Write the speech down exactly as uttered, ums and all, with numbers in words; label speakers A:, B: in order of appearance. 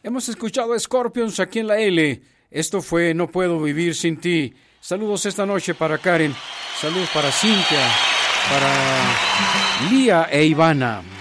A: Hemos escuchado a Scorpions aquí en la L. Esto fue No Puedo Vivir Sin Ti. Saludos esta noche para Karen. Saludos para Cintia, para Lía e Ivana.